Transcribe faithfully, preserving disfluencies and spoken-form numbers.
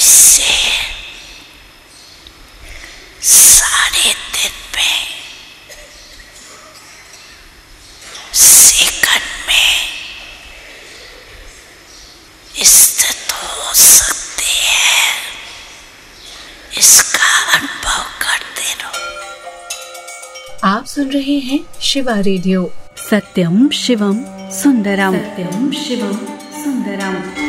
ऐसे सारे दिन में, सेकंड में स्थित हो सकते हैं, इसका अनुभव करते रहो। आप सुन रहे हैं शिवा रेडियो। सत्यम शिवम सुंदरम। सत्यम शिवम सुंदरम।